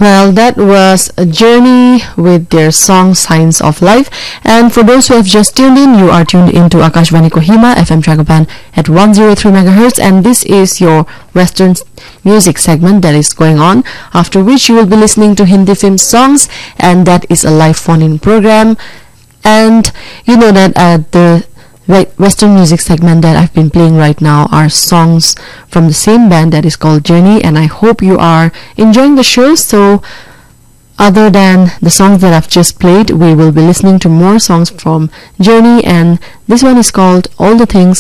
Well, that was a Journey with their song Signs of Life. And for those who have just tuned in, you are tuned into Akashvani Kohima, FM Tragapan at 103 MHz, and this is your Western music segment that is going on, after which you will be listening to Hindi film songs, and that is a live phone-in program. And you know that the Western music segment that I've been playing right now are songs from the same band that is called Journey, and I hope you are enjoying the show. So other than the songs that I've just played, we will be listening to more songs from Journey, and this one is called All the Things